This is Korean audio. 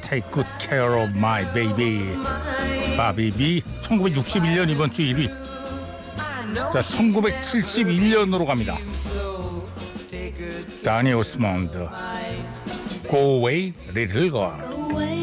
Take Good Care of My Baby. 바비비 1961년 이번 주 1위. 자, 1971년으로 갑니다. 다니 오스몬드 Go Away Little Girl.